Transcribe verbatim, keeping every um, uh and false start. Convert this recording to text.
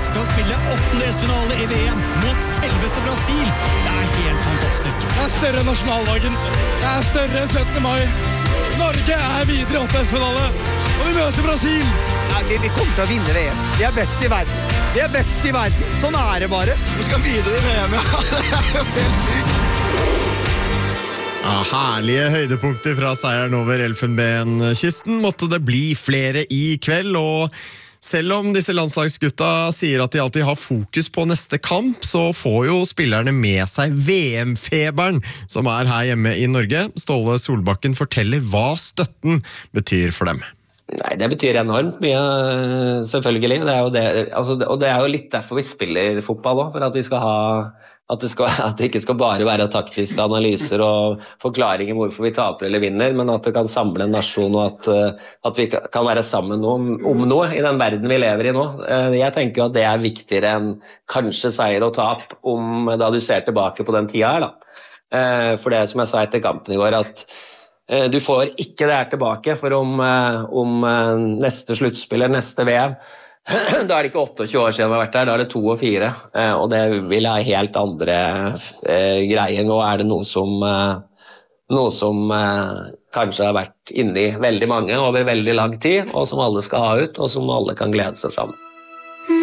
skal spille åttendelsfinale i V M mot selveste Brasil. Det er helt fantastisk. Det er større enn nasjonaldagen. Det er større enn syttende mai. Norge er videre i åttendelsfinale, og vi møter Brasil. Nei, vi, vi kommer til å vinne V M. Vi er best i verden. Vi er best i verden. Sånn er det bare. Vi skal videre i V M, ja. Det er jo helt sykt. Ja, herlige høydepunkter fra seieren over Elfenbenkysten. Måtte det bli flere i kveld, og selv om disse landslagsgutta sier at de alltid har fokus på neste kamp, så får jo spillerne med seg V M-feberen som er her hjemme i Norge. Ståle Solbakken forteller hva støtten betyr for dem. Nei, det betyr enormt mye, selvfølgelig. Det er jo det, altså, og det er jo litt derfor vi spiller fotball også, for at vi skal ha, at det, skal, at det ikke skal bare være taktiske analyser og forklaringer hvorfor vi taper eller vinner, men at det kan samle en nasjon, og at, at vi kan være sammen om, om noe i den verden vi lever i nå. Jeg tenker jo at det er viktigere enn kanskje seier og tap om, da du ser tilbake på den tida her, da. For det som jeg sa etter kampen i går, at du får ikke det her tilbake, for om, om neste sluttspill eller neste V M, da er det ikke tjueåtte år siden vi har vært der, da er det to og fire, og det vil ha helt andre greier. Nå er det noe som, noe som kanskje har vært inne i veldig mange over veldig lang tid, og som alle skal ha ut, og som alle kan glede seg sammen.